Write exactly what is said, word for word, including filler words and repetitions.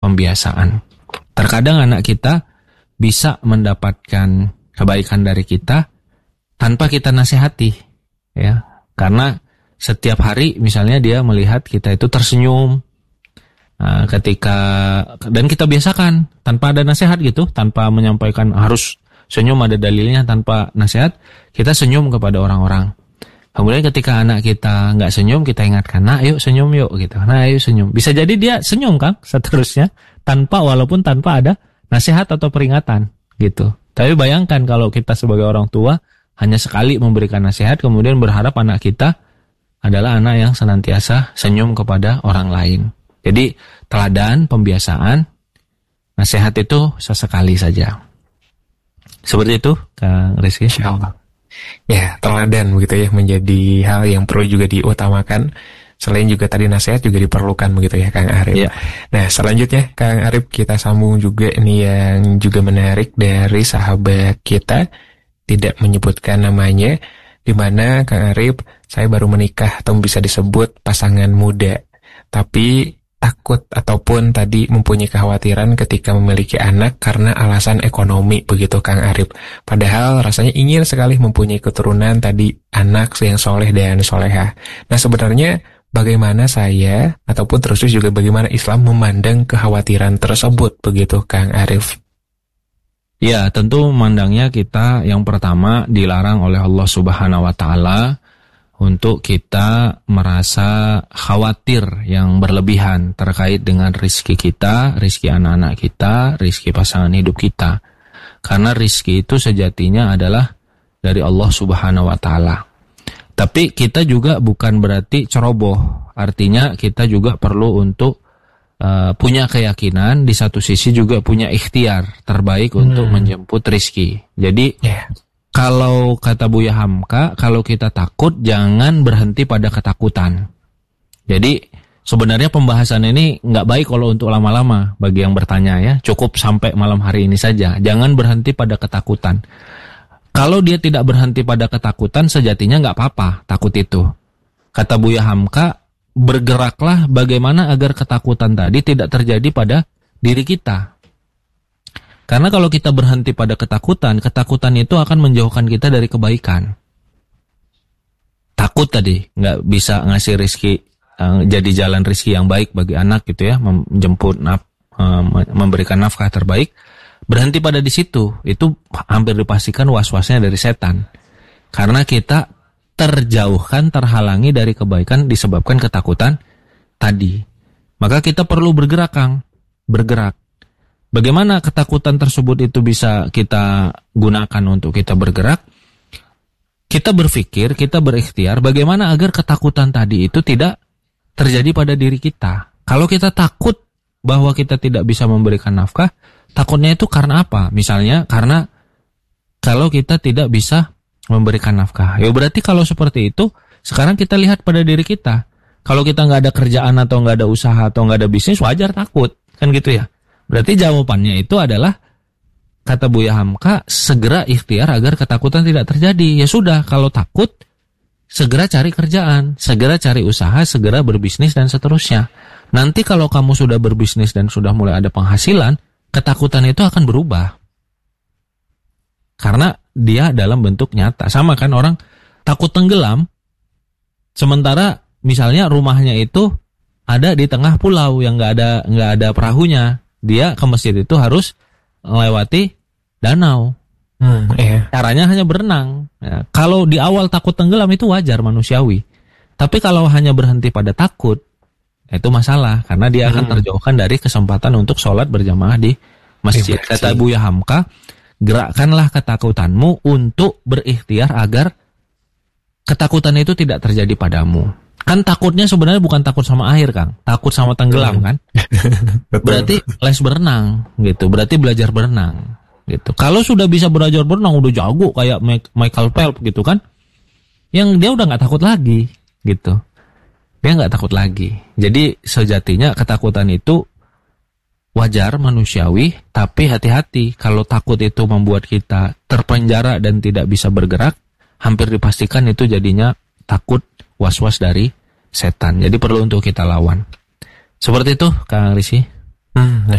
pembiasaan. Terkadang anak kita bisa mendapatkan kebaikan dari kita tanpa kita nasihati, ya. Karena setiap hari misalnya dia melihat kita itu tersenyum, nah, ketika dan kita biasakan tanpa ada nasihat gitu, tanpa menyampaikan harus senyum, ada dalilnya, tanpa nasihat kita senyum kepada orang-orang. Kemudian ketika anak kita nggak senyum, kita ingatkan, nah yuk senyum yuk gitu, nah yuk senyum. Bisa jadi dia senyum Kang seterusnya, tanpa walaupun tanpa ada nasihat atau peringatan gitu. Tapi bayangkan kalau kita sebagai orang tua hanya sekali memberikan nasihat, kemudian berharap anak kita adalah anak yang senantiasa senyum kepada orang lain. Jadi teladan, pembiasaan, nasihat itu sesekali saja. Seperti itu Kang Rizky. Insyaallah. Ya, teladan begitu ya menjadi hal yang perlu juga diutamakan. Selain juga tadi nasihat juga diperlukan begitu ya Kang Arif. Ya. Nah, selanjutnya Kang Arif kita sambung juga ini yang juga menarik dari sahabat kita, tidak menyebutkan namanya, di mana Kang Arif, saya baru menikah atau bisa disebut pasangan muda, tapi takut ataupun tadi mempunyai kekhawatiran ketika memiliki anak karena alasan ekonomi begitu Kang Arif. Padahal rasanya ingin sekali mempunyai keturunan tadi anak yang soleh dan solehah. Nah sebenarnya bagaimana saya ataupun terus juga bagaimana Islam memandang kekhawatiran tersebut begitu Kang Arif? Ya, tentu memandangnya kita yang pertama dilarang oleh Allah Subhanahu wa taala untuk kita merasa khawatir yang berlebihan terkait dengan rizki kita, rizki anak-anak kita, rizki pasangan hidup kita. Karena rizki itu sejatinya adalah dari Allah Subhanahu wa taala. Tapi kita juga bukan berarti ceroboh. Artinya kita juga perlu untuk uh, punya keyakinan, di satu sisi juga punya ikhtiar terbaik hmm. untuk menjemput rizki. Jadi yeah. Kalau kata Buya Hamka, kalau kita takut jangan berhenti pada ketakutan. Jadi sebenarnya pembahasan ini nggak baik kalau untuk lama-lama bagi yang bertanya ya. Cukup sampai malam hari ini saja. Jangan berhenti pada ketakutan. Kalau dia tidak berhenti pada ketakutan, sejatinya nggak apa-apa takut itu. Kata Buya Hamka, bergeraklah bagaimana agar ketakutan tadi tidak terjadi pada diri kita. Karena kalau kita berhenti pada ketakutan, ketakutan itu akan menjauhkan kita dari kebaikan. Takut tadi, nggak bisa ngasih rizki, uh, jadi jalan rizki yang baik bagi anak gitu ya, menjemput, naf, uh, memberikan nafkah terbaik. Berhenti pada di situ, itu hampir dipastikan was-wasnya dari setan. Karena kita terjauhkan, terhalangi dari kebaikan disebabkan ketakutan tadi. Maka kita perlu bergerak, Kang, bergerak. Bagaimana ketakutan tersebut itu bisa kita gunakan untuk kita bergerak? Kita berpikir, kita berikhtiar bagaimana agar ketakutan tadi itu tidak terjadi pada diri kita. Kalau kita takut bahwa kita tidak bisa memberikan nafkah, takutnya itu karena apa? Misalnya karena kalau kita tidak bisa memberikan nafkah. Ya berarti kalau seperti itu, sekarang kita lihat pada diri kita. Kalau kita nggak ada kerjaan atau nggak ada usaha atau nggak ada bisnis, wajar takut. Kan gitu ya. Berarti jawabannya itu adalah, kata Buya Hamka, segera ikhtiar agar ketakutan tidak terjadi. Ya sudah, kalau takut, segera cari kerjaan, segera cari usaha, segera berbisnis, dan seterusnya. Nanti kalau kamu sudah berbisnis dan sudah mulai ada penghasilan, ketakutan itu akan berubah. Karena dia dalam bentuk nyata. Sama kan orang takut tenggelam, sementara misalnya rumahnya itu ada di tengah pulau yang nggak ada nggak ada perahunya. Dia ke masjid itu harus melewati danau. Hmm, iya. Caranya hanya berenang. Ya, kalau di awal takut tenggelam itu wajar, manusiawi. Tapi kalau hanya berhenti pada takut, itu masalah. Karena dia akan terjauhkan dari kesempatan untuk sholat berjamaah di masjid. Eh, Kata Buya Hamka, gerakkanlah ketakutanmu untuk berikhtiar agar ketakutan itu tidak terjadi padamu. Kan takutnya sebenarnya bukan takut sama air, Kang. Takut sama tenggelam, kan? Berarti les berenang, gitu. Berarti belajar berenang, gitu. Kalau sudah bisa belajar berenang, udah jago kayak Michael Phelps, gitu kan? Yang dia udah nggak takut lagi, gitu. Dia nggak takut lagi. Jadi sejatinya ketakutan itu wajar, manusiawi, tapi hati-hati. Kalau takut itu membuat kita terpenjara dan tidak bisa bergerak, hampir dipastikan itu jadinya takut, was-was dari setan. Jadi perlu untuk kita lawan. Seperti itu, Kang Risi. Hmm, nah